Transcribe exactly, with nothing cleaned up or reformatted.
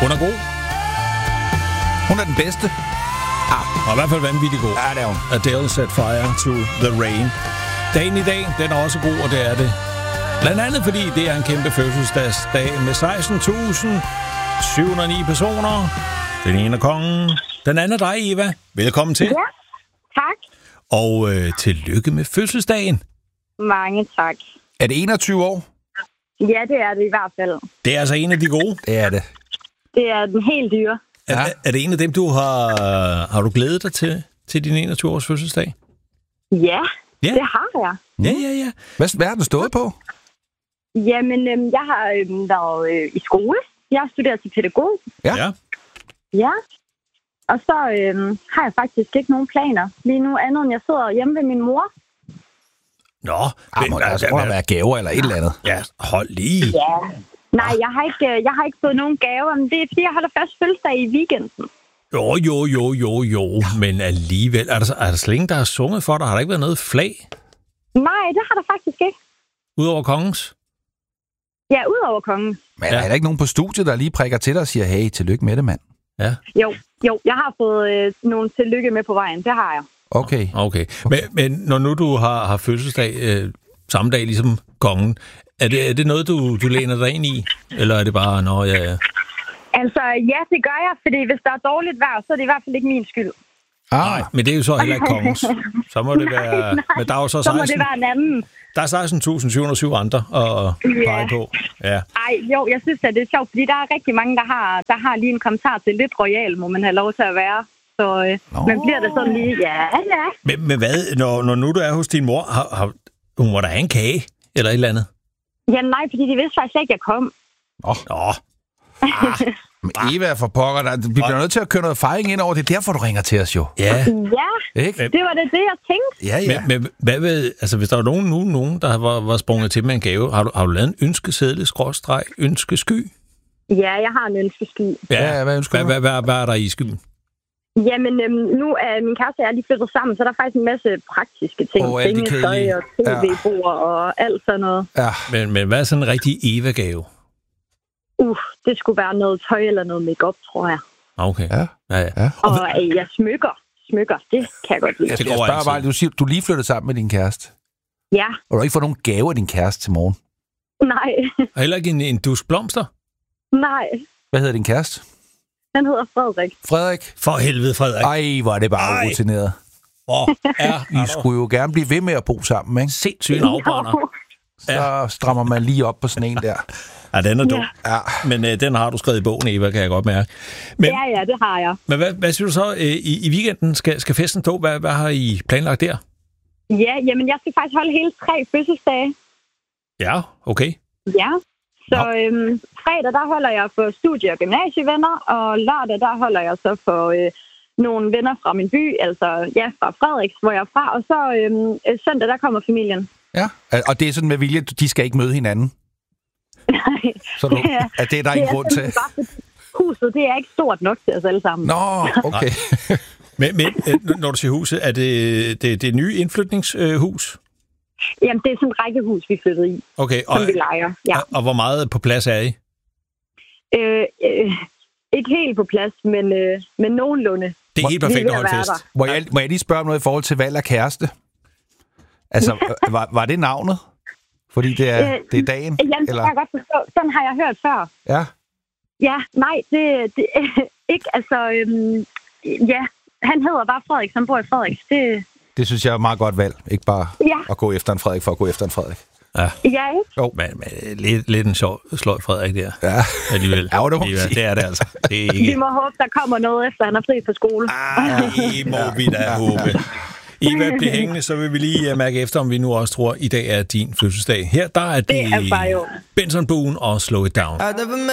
Hun er god. Hun er den bedste. Ah, og i hvert fald vanvittig god. Ja, det er hun. Adele set fire to the rain. Dagen i dag, den er også god, og det er det. Blandt andet fordi det er en kæmpe fødselsdagsdag med seksten tusind syv hundrede og ni personer. Den ene er kongen. Den anden er dig, Eva. Velkommen til. Ja, tak. Og øh, tillykke med fødselsdagen. Mange tak. Er det enogtyve år? Ja, det er det i hvert fald. Det er altså en af de gode. Det er det. Det er den helt dyre. Ja. Er, er det en af dem, du har... Har du glædet dig til, til din enogtyve års fødselsdag? Ja, Ja. det har jeg. Ja, ja, ja. Hvad, hvad har den stået på? Jamen, øhm, jeg har øhm, været øh, i skole. Jeg har studeret til pædagog. Ja. ja. Ja. Og så øhm, har jeg faktisk ikke nogen planer lige nu, andet end jeg sidder hjemme ved min mor. Nå. Ah, må, altså, må der være gaver eller et eller andet? Ja, hold lige. Ja. Nej, jeg har ikke, øh, jeg har ikke fået nogen gaver, men det er, fordi jeg holder først fødselsdag i weekenden. Jo, jo, jo, jo, jo. Men alligevel, er der, er der slet ingen, der har sunget for dig? Har der ikke været noget flag? Nej, det har der faktisk ikke. Udover kongens? Ja, udover kongen. Men ja. Er der ikke nogen på studiet, der lige prikker til dig og siger, hey, tillykke med det, mand? Ja. Jo, jo, jeg har fået øh, nogle tillykke med på vejen. Det har jeg. Okay. Okay. Men, men når nu du har, har fødselsdag øh, samme dag ligesom kongen, er det, er det noget, du, du læner dig ind i? Eller er det bare, nå, ja, ja? Altså, ja, det gør jeg, fordi hvis der er dårligt vejr, så er det i hvert fald ikke min skyld. Ah. Nej, men det er jo så heller ikke kongens. Så må det være... Nej, nej. Men der er jo så, Så må seksten, det være en anden. der er seksten tusind syv hundrede og syv andre at pege Ja. på. Ja. Ej, jo, jeg synes, at det er sjovt, fordi der er rigtig mange, der har, der har lige en kommentar til lidt royal, må man have lov til at være. Så øh, man bliver da sådan lige, ja, ja. Men, men hvad, når, når nu du er hos din mor, har, har, hun må da have en kage eller et eller andet? Ja, nej, fordi de vidste faktisk ikke, at jeg kom. Oh. Nå, Men Eva er for pokker. Der, vi bliver nødt til at køre noget fejring ind over. Det er derfor, du ringer til os jo. ja. Ja, Ikke? det var det, det jeg tænkte. Ja, ja. Men, men hvad ved, altså hvis der var nogen nu, nogen, der var, var sprunget til med en gave, har du, har du lavet en ønskeseddel, skråstreg, ønskesky? Ja, jeg har en ønskesky. Ja, hvad ønsker hvad, du? hvad, hvad, hvad er der i skyen? Jamen, øhm, nu er min kæreste og jeg lige flyttet sammen, så der er faktisk en masse praktiske ting. Åh, alt det Sengetøj kedelige. og tv-bord og alt sådan noget. Ja. Men, men hvad er sådan en rigtig Eva-gave? Uh, det skulle være noget tøj eller noget makeup, tror jeg. Okay. Ja. Ja, ja. Ja. Og øh, jeg smykker. Smykker, det kan jeg godt lide. Jeg, Det jeg går spørger altid. bare, du siger, du er lige flyttet sammen med din kæreste. Ja, Og du har ikke fået nogen gave af din kæreste til morgen. nej, Og heller ikke en, en dusk blomster? nej. Hvad hedder din kæreste? Han hedder Frederik. Frederik? For helvede, Frederik. Ej, hvor er det bare Ej. rutineret. Hvor er I skulle jo gerne blive ved med at bo sammen, ikke? sindssygt en afbrænder. Så strammer man lige op på sådan en der. Ja, den er dum. Ja. Men øh, den har du skrevet i bogen, Eva, kan jeg godt mærke. Men, Ja, ja, det har jeg. men hvad, hvad siger du så? Øh, i, I weekenden skal, skal festen stå. Hvad, hvad har I planlagt der? Ja, jamen jeg skal faktisk holde hele tre fødselsdage. Ja, okay. Ja. Så øhm, fredag, der holder jeg for studie- og gymnasievenner, og lørdag, der holder jeg så for øh, nogle venner fra min by, altså ja, fra Frederiks, hvor jeg er fra, og så øhm, søndag, der kommer familien. Ja, og det er sådan med vilje, de skal ikke møde hinanden. Nej, Så du, det er, at det er der det ingen er grund til. simpelthen bare, fordi huset, det er ikke stort nok til os alle sammen. Nå, okay. Men, men øh, når du siger huset, er det det, det nye indflytningshus? Jamen, det er sådan et rækkehus, vi flyttede i, Okay, og, som vi leger. Ja. og, og hvor meget på plads er I? Øh, øh, ikke helt på plads, men, øh, men nogenlunde. Det er helt Vi er perfekt ved at at holde være fest. der. Må jeg, må jeg lige spørge om noget i forhold til valg af kæreste? Altså, var, var det navnet? Fordi det er, Øh, det er dagen? Jamen, det kan jeg godt forstå. Sådan har jeg hørt før. Ja. Ja, nej, det, det ikke, altså, øhm, ja, han hedder bare Frederik, som bor i Frederiks. Det, Det synes jeg er et meget godt valg. Ikke bare ja, at gå efter en Frederik for at gå efter en Frederik. Ja, ja, ikke? Jo. men, men lidt, lidt en sjov sløj Frederik der. Ja. Alligevel. Ja, det må man Eva, sige. det er det altså. Det er Vi ikke... må håbe, der kommer noget efter, han er fri på skole. Ej, må vi da håbe. Eva, bliv hængende, så vil vi lige uh, mærke efter, om vi nu også tror, i dag er din fødselsdag. Her, der er det, Det er bare jo. Benson Boone og Slow It Down.